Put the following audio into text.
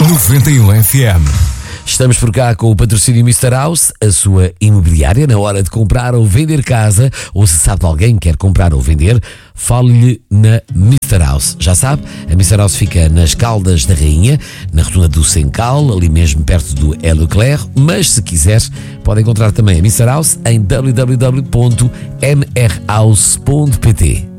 91 FM. Estamos por cá com o patrocínio Mr. House, a sua imobiliária. Na hora de comprar ou vender casa, ou se sabe de alguém que quer comprar ou vender, fale-lhe na Mr. House. Já sabe, a Mr. House fica nas Caldas da Rainha, na rotunda do Sencal, ali mesmo perto do E. Leclerc, mas se quiser pode encontrar também a Mr. House em www.mrhouse.pt.